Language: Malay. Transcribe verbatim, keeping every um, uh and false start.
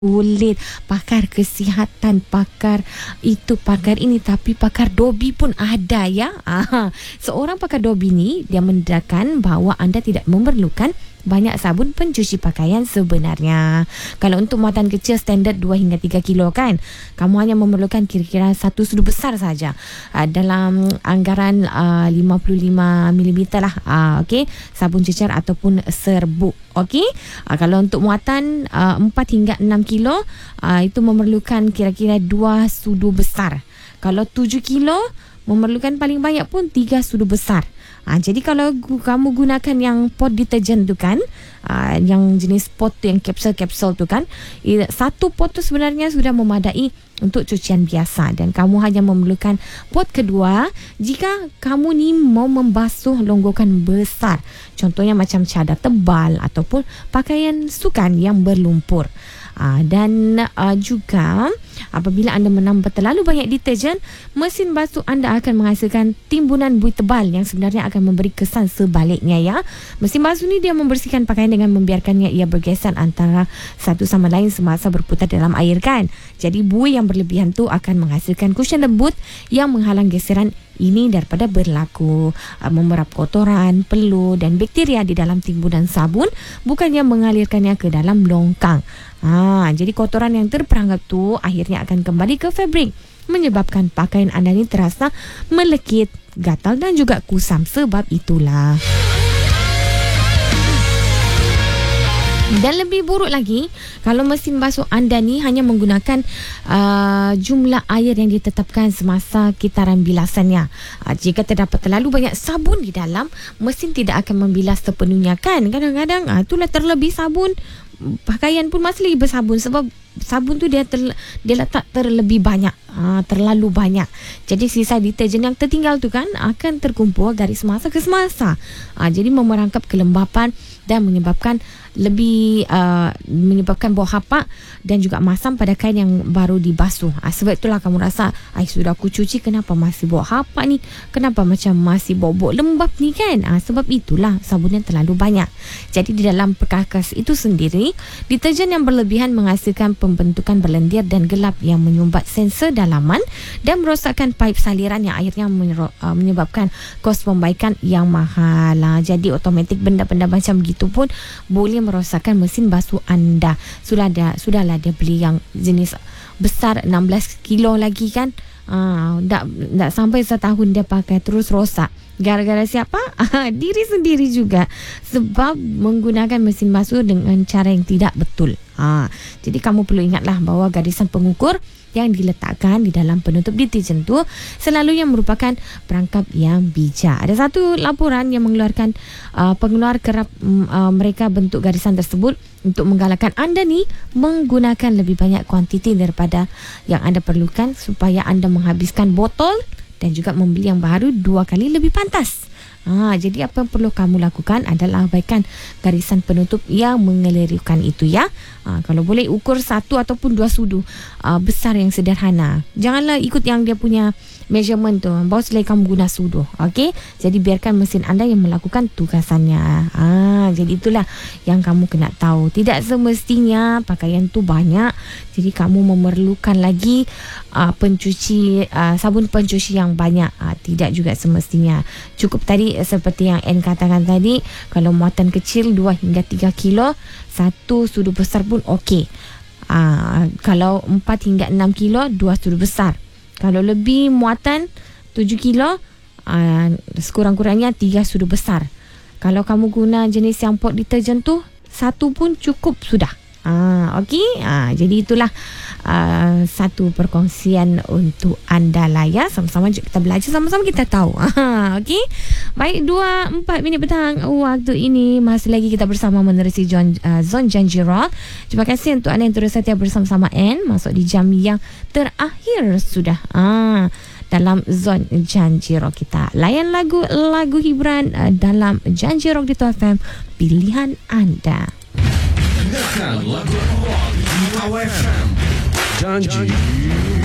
kulit, pakar kesihatan, pakar itu, pakar ini, tapi pakar dobi pun ada ya. Aha. Seorang pakar dobi ni dia menerangkan bahawa anda tidak memerlukan banyak sabun pencuci pakaian sebenarnya. Kalau untuk muatan kecil standard dua hingga tiga kilo kan, kamu hanya memerlukan kira-kira satu sudu besar saja uh, dalam anggaran uh, lima puluh lima milimeter lah. Uh, okay? Sabun cecer ataupun serbuk. Okey, uh, kalau untuk muatan uh, empat hingga enam kilo uh, itu memerlukan kira-kira dua sudu besar. Kalau tujuh kilo memerlukan paling banyak pun tiga sudu besar. Ha, jadi kalau gu, kamu gunakan yang pot deterjen tu kan, uh, yang jenis pot tu, yang kapsul-kapsul tu kan, i, satu pot tu sebenarnya sudah memadai untuk cucian biasa, dan kamu hanya memerlukan pot kedua jika kamu ni mau membasuh longgokan besar, contohnya macam cadar tebal ataupun pakaian sukan yang berlumpur. Uh, dan uh, juga apabila anda menambah terlalu banyak deterjen, mesin basuh anda akan menghasilkan timbunan buih tebal yang sebenarnya akan memberi kesan sebaliknya ya. Mesin basuh ni dia membersihkan pakaian dengan membiarkannya ia bergeser antara satu sama lain semasa berputar dalam air kan. Jadi buih yang berlebihan tu akan menghasilkan cushion lembut yang menghalang geseran ini daripada berlaku. uh, memerap kotoran, peluh dan bakteria di dalam timbunan sabun, bukannya mengalirkannya ke dalam longkang. Ha, jadi kotoran yang terperangkap tu akhirnya akan kembali ke fabrik, menyebabkan pakaian anda ni terasa melekit, gatal dan juga kusam. Sebab itulah. Dan lebih buruk lagi, kalau mesin basuh anda ni hanya menggunakan uh, jumlah air yang ditetapkan semasa kitaran bilasannya. Uh, jika terdapat terlalu banyak sabun di dalam, mesin tidak akan membilas sepenuhnya kan. Kadang-kadang uh, itulah terlebih sabun, pakaian pun masih lagi bersabun sebab sabun tu dia ter, dia letak terlebih banyak, uh, terlalu banyak. Jadi sisa deterjen yang tertinggal tu kan akan terkumpul dari semasa ke semasa. Uh, jadi memerangkap kelembapan dan menyebabkan lebih uh, menyebabkan bau hapak dan juga masam pada kain yang baru dibasuh. Uh, sebab itulah kamu rasa, ai sudah aku cuci kenapa masih bau hapak ni? Kenapa macam masih bau-bau lembab ni kan? Uh, sebab itulah sabun yang terlalu banyak. Jadi di dalam perkakas itu sendiri, deterjen yang berlebihan menghasilkan pembentukan berlendir dan gelap yang menyumbat sensor dalaman dan merosakkan paip saliran yang akhirnya menyebabkan kos pembaikan yang mahal. Uh, jadi automatik benda-benda macam gitu pun boleh merosakkan mesin basuh anda. Sudah ada, sudahlah dia beli yang jenis besar enam belas kilo lagi kan. Ah, tak, tak sampai setahun dia pakai terus rosak. Gara-gara siapa? Diri sendiri juga. Sebab menggunakan mesin basuh dengan cara yang tidak betul. Ha, jadi kamu perlu ingatlah bahawa garisan pengukur yang diletakkan di dalam penutup deterjen tu selalunya merupakan perangkap yang bijak. Ada satu laporan yang mengeluarkan uh, pengeluar kerap uh, mereka bentuk garisan tersebut untuk menggalakkan anda ni menggunakan lebih banyak kuantiti daripada yang anda perlukan supaya anda menghabiskan botol dan juga membeli yang baru dua kali lebih pantas. Ha, jadi apa yang perlu kamu lakukan adalah abaikan garisan penutup yang mengelirukan itu ya. Ha, kalau boleh ukur satu ataupun dua sudu uh, besar yang sederhana. Janganlah ikut yang dia punya measurement tu. Bawa selai kamu guna sudu. Okey? Jadi biarkan mesin anda yang melakukan tugasannya. Ha, jadi itulah yang kamu kena tahu. Tidak semestinya pakaian tu banyak, jadi kamu memerlukan lagi uh, pencuci uh, sabun pencuci yang banyak. Uh, tidak juga semestinya. Cukup tadi seperti yang Anne katakan tadi, kalau muatan kecil dua hingga tiga kilo, satu sudu besar pun okey. Uh, kalau empat hingga enam kilo, dua sudu besar. Kalau lebih muatan tujuh kilo, uh, sekurang-kurangnya tiga sudu besar. Kalau kamu guna jenis yang pot deterjen tu, satu pun cukup sudah. Ah, okey. Ah, jadi itulah uh, satu perkongsian untuk anda lah ya. Sama-sama kita belajar, sama-sama kita tahu. Ah, okey. Baik, dua empat minit petang waktu ini. Masih lagi kita bersama menerusi John, uh, Zon Janji Rock. Terima kasih untuk anda yang terus setia bersama-sama Anne. Masuk di jam yang terakhir sudah. Ah, dalam Zon Janji Rock kita. Layan lagu-lagu hiburan uh, dalam Janji Rock di T F M. Pilihan anda. Dengarkan lagu rock di T F M. Janji